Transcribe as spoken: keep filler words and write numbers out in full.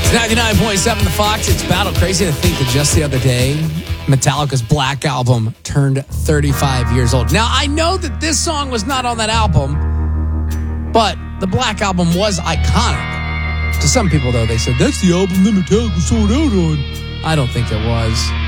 ninety-nine point seven The Fox. It's Battle. Crazy to think that just the other day, Metallica's Black Album turned thirty-five years old. Now, I know that this song was not on that album, but the Black Album was iconic. To some people, though, they said, that's the album that Metallica sold out on. I don't think it was.